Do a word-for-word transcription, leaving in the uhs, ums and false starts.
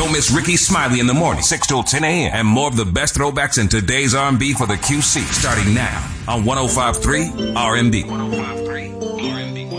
Don't miss Ricky Smiley in the morning, six till ten a.m. And more of the best throwbacks in today's R and B for the Q C, starting now on one oh five point three R and B.